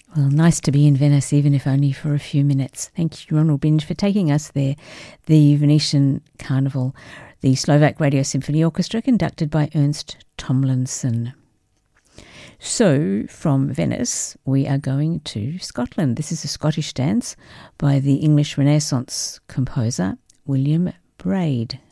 Well, nice to be in Venice, even if only for a few minutes. Thank you, Ronald Binge, for taking us there. The Venetian Carnival, the Slovak Radio Symphony Orchestra, conducted by Ernst Tomlinson. So, from Venice, we are going to Scotland. This is a Scottish dance by the English Renaissance composer William Braid.